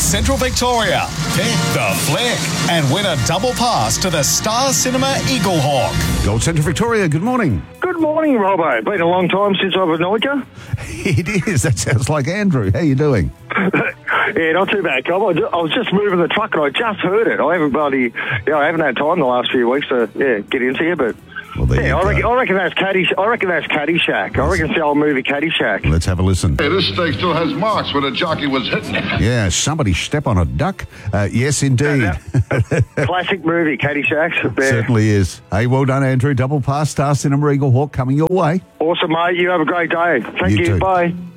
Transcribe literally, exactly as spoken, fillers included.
Central Victoria. Pick the flick and win a double pass to the Star Cinema Eagle Hawk. Gold Central Victoria, good morning. Good morning, Robbo. Been a long time since I've annoyed you. It is. That sounds like Andrew. How you doing? Yeah, not too bad, Cobb. I ju- I was just moving the truck and I just heard it. I haven't bloody, yeah, I haven't had time the last few weeks to yeah get into you, but Well, there yeah, you I go. reckon, I reckon that's Caddy. I reckon that's Caddyshack. I reckon it's the old movie Caddyshack. Let's have a listen. Hey, this stake still has marks where the jockey was hitting it. Yeah, somebody step on a duck. Uh, yes, indeed. Classic movie Caddyshack. Yeah. Certainly is. Hey, well done, Andrew. Double pass, Star Cinema Eagle Hawk coming your way. Awesome, mate. You have a great day. Thank You you. too. Bye.